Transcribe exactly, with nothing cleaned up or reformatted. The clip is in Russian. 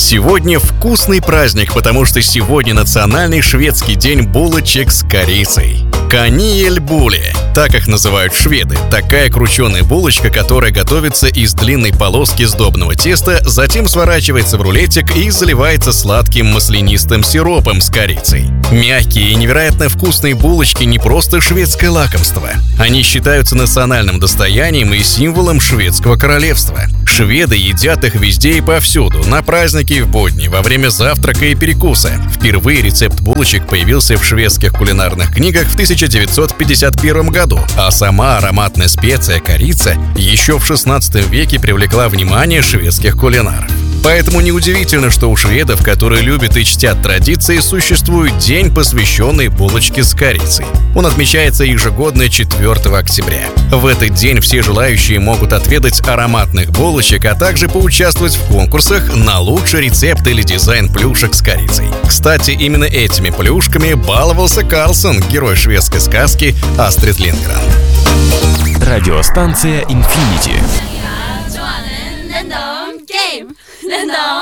Сегодня вкусный праздник, потому что сегодня национальный шведский день булочек с корицей. Каниэльбуле, так их называют шведы. Такая крученая булочка, которая готовится из длинной полоски сдобного теста, затем сворачивается в рулетик и заливается сладким маслянистым сиропом с корицей. Мягкие и невероятно вкусные булочки не просто шведское лакомство. Они считаются национальным достоянием и символом шведского королевства. Шведы едят их везде и повсюду, на праздники и в будни, во время завтрака и перекуса. Впервые рецепт булочек появился в шведских кулинарных книгах в тысяча девятьсот пятьдесят первом году, а сама ароматная специя корица еще в шестнадцатом веке привлекла внимание шведских кулинаров. Поэтому неудивительно, что у шведов, которые любят и чтят традиции, существует день, посвященный булочке с корицей. Он отмечается ежегодно четвёртого октября. В этот день все желающие могут отведать ароматных булочек, а также поучаствовать в конкурсах на лучший рецепт или дизайн плюшек с корицей. Кстати, именно этими плюшками баловался Карлсон, герой шведской сказки Астрид Линдгрен. Радиостанция Infinity.